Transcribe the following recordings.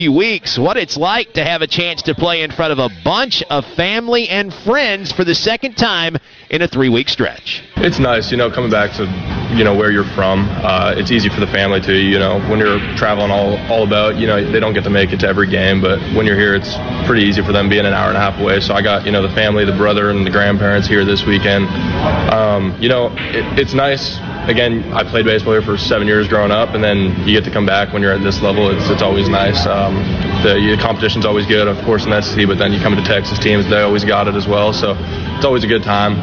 few weeks what it's like to have a chance to play in front of a bunch of family and friends for the second time in a 3-week stretch. It's nice, coming back to, where you're from. It's easy for the family too, when you're traveling all about, they don't get to make it to every game, but when you're here, it's pretty easy for them being an hour and a half away. So I got, the family, the brother, and the grandparents here this weekend. It's nice. Again, I played baseball here for 7 years growing up, and then you get to come back when you're at this level. It's always nice. The competition's always good, of course, in the SEC, but then you come into Texas teams, they always got it as well. So it's always a good time.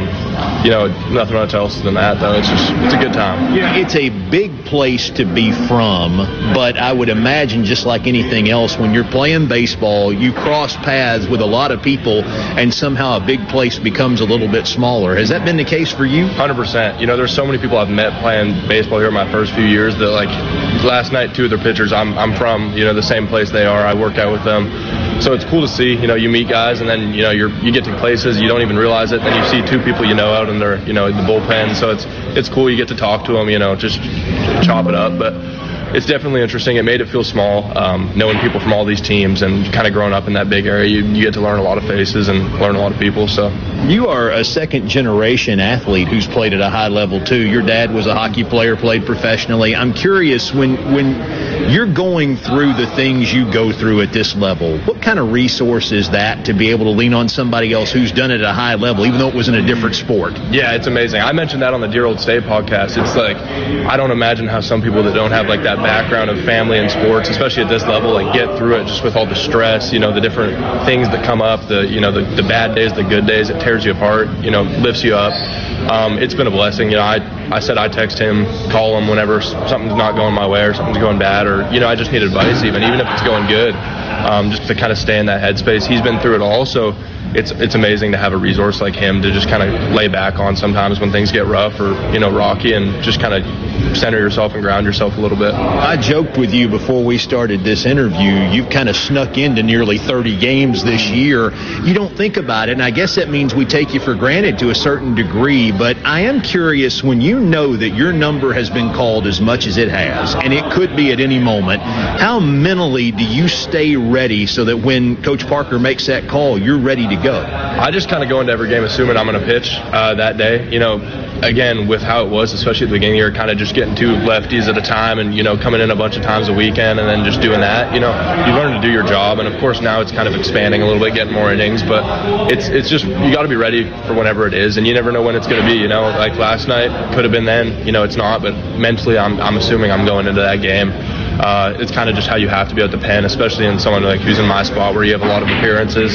Nothing much else than that, though. It's a good time. Yeah, it's a big place to be from, but I would imagine just like anything else, when you're playing baseball, you cross paths with a lot of people, and somehow a big place becomes a little bit smaller. Has that been the case for you? 100%. There's so many people I've met playing baseball here my first few years that, like, last night, 2 of their pitchers, I'm from, the same place they are. I work out with them. So it's cool to see, you meet guys, and then, you get to places, you don't even realize it, then you see 2 people out in their, in the bullpen. So it's cool. You get to talk to them, just chop it up. But it's definitely interesting. It made it feel small, knowing people from all these teams and kind of growing up in that big area. You get to learn a lot of faces and learn a lot of people. So you are a second-generation athlete who's played at a high level, too. Your dad was a hockey player, played professionally. I'm curious, when you're going through the things you go through at this level, what kind of resource is that to be able to lean on somebody else who's done it at a high level, even though it was in a different sport? Yeah, it's amazing. I mentioned that on the Dear Old State podcast. It's like, I don't imagine how some people that don't have, like, that background of family and sports, especially at this level, like, get through it just with all the stress, the different things that come up, the bad days, the good days. It tears you apart, lifts you up. It's been a blessing. I said I text him, call him whenever something's not going my way or something's going bad, or I just need advice, even if it's going good, just to kind of stay in that headspace. He's been through it all, so it's amazing to have a resource like him to just kind of lay back on sometimes when things get rough or rocky, and just kind of center yourself and ground yourself a little bit. I joked with you before we started this interview, you've kind of snuck into nearly 30 games this year. You don't think about it, and I guess that means we take you for granted to a certain degree, but I am curious, when you know that your number has been called as much as it has, and it could be at any moment, how mentally do you stay ready so that when Coach Parker makes that call, you're ready to go? I just kind of go into every game assuming I'm going to pitch that day. Again, with how it was, especially at the beginning of the year, kind of just getting 2 lefties at a time and, coming in a bunch of times a weekend and then just doing that. You learn to do your job. And, of course, now it's kind of expanding a little bit, getting more innings. But it's just, you got to be ready for whenever it is. And you never know when it's going to be, Like last night, could have been then, it's not. But mentally, I'm assuming I'm going into that game. It's kind of just how you have to be at the pen, especially in someone like who's in my spot where you have a lot of appearances,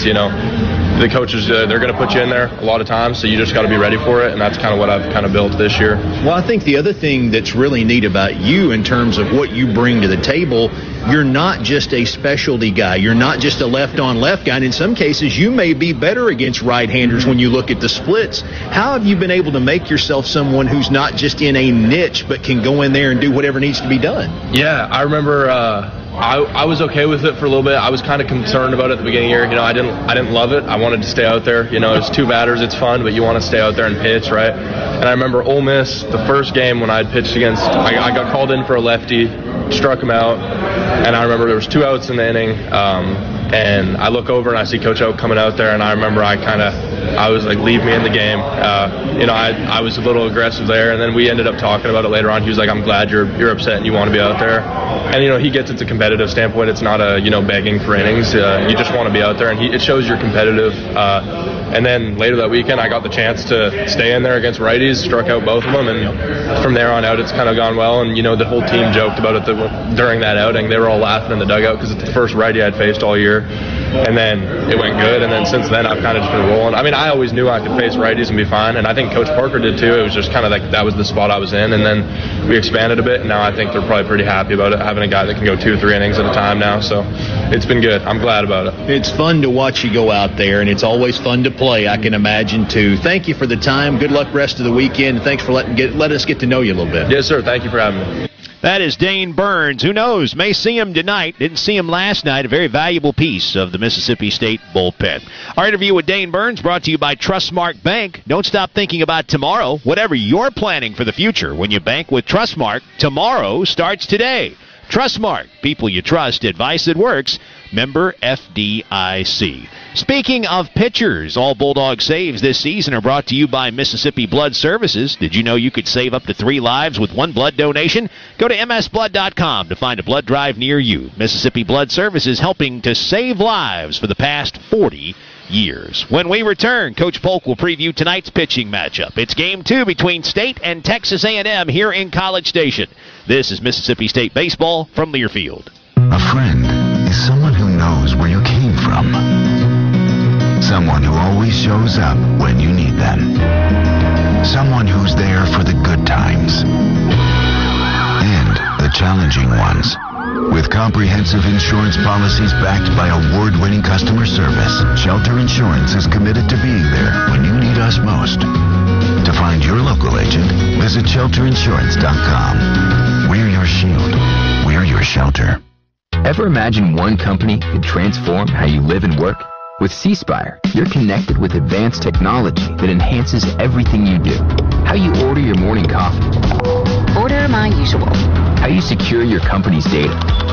The coaches, they're going to put you in there a lot of times, so you just got to be ready for it, and that's kind of what I've kind of built this year. Well, I think the other thing that's really neat about you in terms of what you bring to the table, you're not just a specialty guy. You're not just a left-on-left guy, and in some cases you may be better against right-handers when you look at the splits. How have you been able to make yourself someone who's not just in a niche but can go in there and do whatever needs to be done? Yeah, I remember I was okay with it for a little bit. I was kind of concerned about it at the beginning of the year. I didn't love it. I wanted to stay out there. It's 2 batters. It's fun, but you want to stay out there and pitch, right? And I remember Ole Miss, the first game when I had pitched against, I got called in for a lefty, struck him out, and I remember there was 2 outs in the inning, and I look over and I see Coach Oak coming out there, and I remember I was like, leave me in the game. I was a little aggressive there, and then we ended up talking about it later on. He was like, I'm glad you're upset and you want to be out there. And, he gets it's a competitive standpoint. It's not a, begging for innings. You just want to be out there, and it shows you're competitive. And then later that weekend, I got the chance to stay in there against righties, struck out both of them, and from there on out, it's kind of gone well. And, the whole team joked about it during that outing. They were all laughing in the dugout because it's the first righty I'd faced all year. And then it went good, and then since then I've kind of just been rolling. I mean, I always knew I could face righties and be fine, and I think Coach Parker did too. It was just kind of like that was the spot I was in, and then we expanded a bit, and now I think they're probably pretty happy about it, having a guy that can go 2 or 3 innings at a time now. So it's been good. I'm glad about it. It's fun to watch you go out there, and it's always fun to play, I can imagine, too. Thank you for the time. Good luck rest of the weekend. Thanks for let us get to know you a little bit. Yes, sir. Thank you for having me. That is Dane Burns. Who knows? May see him tonight. Didn't see him last night. A very valuable piece of the Mississippi State bullpen. Our interview with Dane Burns brought to you by Trustmark Bank. Don't stop thinking about tomorrow. Whatever you're planning for the future, when you bank with Trustmark, tomorrow starts today. Trustmark, people you trust, advice that works. Member FDIC. Speaking of pitchers, all Bulldog saves this season are brought to you by Mississippi Blood Services. Did you know you could save up to 3 lives with 1 blood donation? Go to msblood.com to find a blood drive near you. Mississippi Blood Services helping to save lives for the past 40 years. When we return, Coach Polk will preview tonight's pitching matchup. It's Game 2 between State and Texas A&M here in College Station. This is Mississippi State Baseball from Learfield. A friend is someone who knows where you came from. Someone who always shows up when you need them. Someone who's there for the good times and the challenging ones. With comprehensive insurance policies backed by award-winning customer service, Shelter Insurance is committed to being there when you need us most. To find your local agent, visit shelterinsurance.com. We're your shield. We're your shelter. Ever imagine one company could transform how you live and work? With C-Spire, you're connected with advanced technology that enhances everything you do. How you order your morning coffee. Order my usual. How you secure your company's data.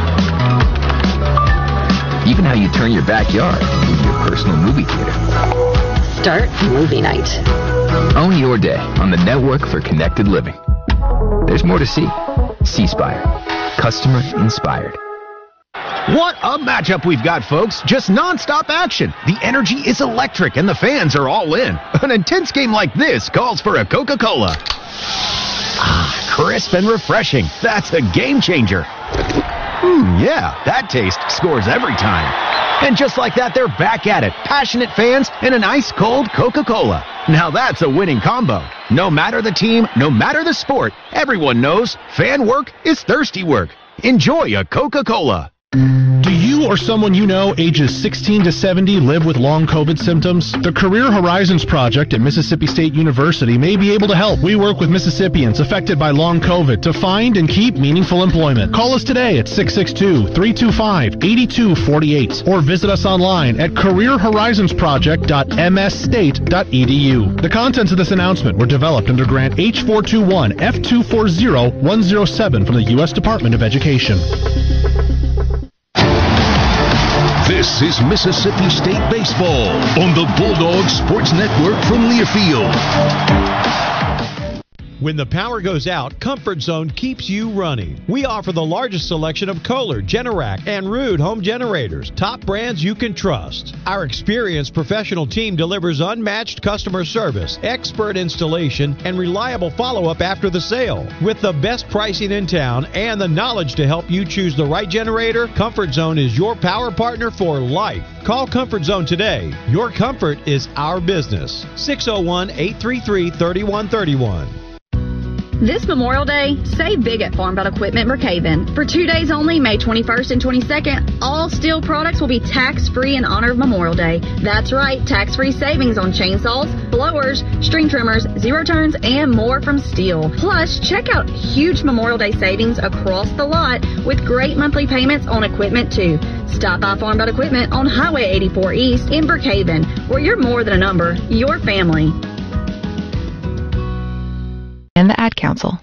Even how you turn your backyard into your personal movie theater. Start movie night. Own your day on the Network for Connected Living. There's more to see. C-Spire. Customer inspired. What a matchup we've got, folks. Just nonstop action. The energy is electric and the fans are all in. An intense game like this calls for a Coca-Cola. Crisp and refreshing. That's a game changer. Yeah, that taste scores every time. And just like that, they're back at it. Passionate fans and an ice-cold Coca-Cola. Now that's a winning combo. No matter the team, no matter the sport, everyone knows fan work is thirsty work. Enjoy a Coca-Cola. Do you or someone you know ages 16 to 70 live with long COVID symptoms? The Career Horizons Project at Mississippi State University may be able to help. We work with Mississippians affected by long COVID to find and keep meaningful employment. Call us today at 662-325-8248 or visit us online at careerhorizonsproject.msstate.edu. The contents of this announcement were developed under Grant H421 F240107 from the U.S. Department of Education. This is Mississippi State Baseball on the Bulldog Sports Network from Learfield. When the power goes out, Comfort Zone keeps you running. We offer the largest selection of Kohler, Generac, and Ruud home generators, top brands you can trust. Our experienced professional team delivers unmatched customer service, expert installation, and reliable follow-up after the sale. With the best pricing in town and the knowledge to help you choose the right generator, Comfort Zone is your power partner for life. Call Comfort Zone today. Your comfort is our business. 601-833-3131. This Memorial Day, save big at Farm Built Equipment Brookhaven. For 2 days only, May 21st and 22nd, all steel products will be tax-free in honor of Memorial Day. That's right, tax-free savings on chainsaws, blowers, string trimmers, zero turns, and more from Steel. Plus, check out huge Memorial Day savings across the lot with great monthly payments on equipment too. Stop by Farm Built Equipment on Highway 84 East in Brookhaven, where you're more than a number, you're family. And the Ad Council.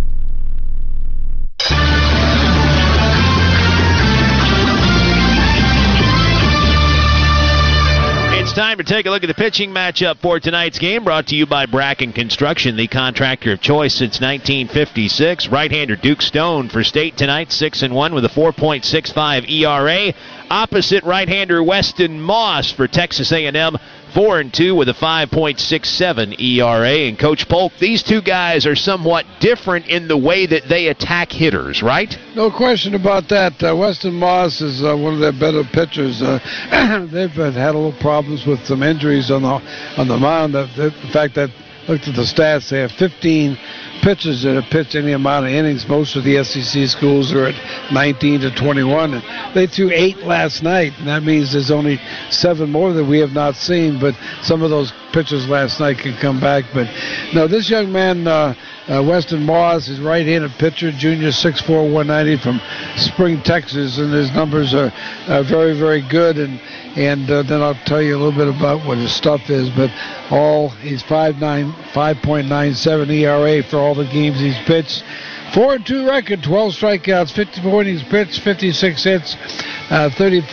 It's time to take a look at the pitching matchup for tonight's game, brought to you by Bracken Construction, the contractor of choice since 1956. Right-hander Duke Stone for State tonight, 6-1 with a 4.65 ERA. Opposite right-hander Weston Moss for Texas A&M, 4-2 with a 5.67 ERA. And Coach Polk, these two guys are somewhat different in the way that they attack hitters, right? No question about that. Weston Moss is one of their better pitchers. They've had a little problems with some injuries on the mound. The fact that, looked at the stats, they have 15 pitchers that have pitched any amount of innings. Most of the SEC schools are at 19 to 21. And they threw 8 last night, and that means there's only 7 more that we have not seen. But some of those pitchers last night can come back. But no, this young man, Weston Moss, is right-handed pitcher, junior, 6'4", 190 from Spring, Texas, and his numbers are very, very good. And then I'll tell you a little bit about what his stuff is. But he's 5.97 ERA for all the games he's pitched. 4-2 record, 12 strikeouts, 54 innings pitched, 56 hits, 34